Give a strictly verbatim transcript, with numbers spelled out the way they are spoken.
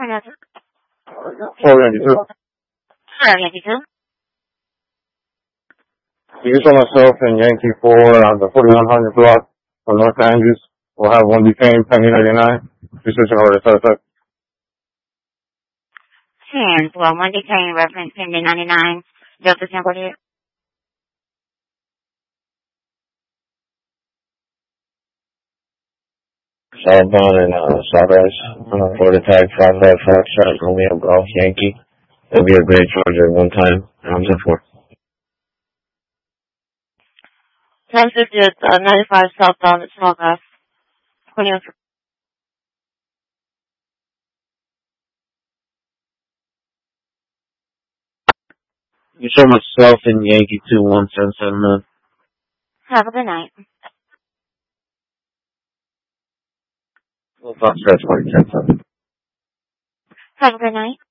four ninety-two. four ninety-two. You saw myself in Yankee four on the forty-one hundred block from North Andrews. We'll have one detained pending ninety-nine. Decision order suspect. ten, well, one detained reference pending ninety-nine. Delta ten forty-eight. Southbound and uh, Southwest, uh, Florida tag five five five, shot Romeo Golf Yankee. There'll be a great charger at one time. I'm ten four. ten fifty at uh, ninety-five southbound at Small Grass. twenty oh three. You saw myself in Yankee two one seven seven nine. Have a good night. Fox Red twenty ten seven. Have a good night.